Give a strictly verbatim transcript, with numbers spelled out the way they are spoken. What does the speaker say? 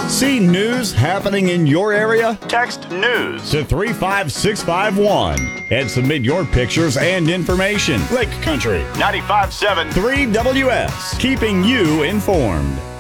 See news happening in your area? Text news To three five six five one and submit your pictures and information. Lake Country ninety-five point seven. three W S, keeping you informed.